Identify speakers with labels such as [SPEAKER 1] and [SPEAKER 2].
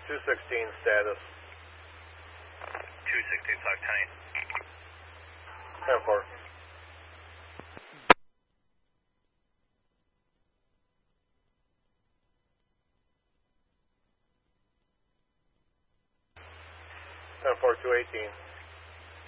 [SPEAKER 1] 216 status.
[SPEAKER 2] 216, talk 10.
[SPEAKER 1] 10-4. Ten 4, 218.